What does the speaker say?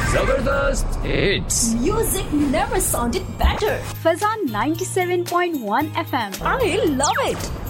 जबरदस्त hits. Music never sounded better. Fazan 97.1 FM. I love it.